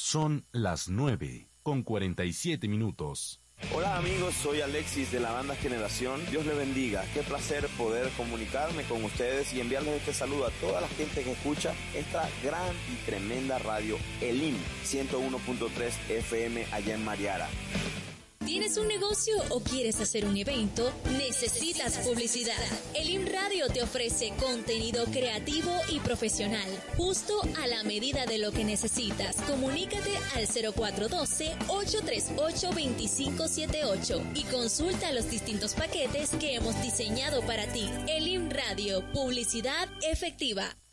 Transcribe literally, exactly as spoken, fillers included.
Son las nueve con cuarenta y siete minutos. Hola amigos, soy Alexis de la banda Generación. Dios les bendiga. Qué placer poder comunicarme con ustedes y enviarles este saludo a toda la gente que escucha esta gran y tremenda radio Elim ciento uno punto tres F M allá en Mariara. ¿Tienes un negocio o quieres hacer un evento? Necesitas publicidad. Elim Radio te ofrece contenido creativo y profesional, justo a la medida de lo que necesitas. Comunícate al cero cuatro uno dos, ocho tres ocho, dos cinco siete ocho y consulta los distintos paquetes que hemos diseñado para ti. Elim Radio, publicidad efectiva.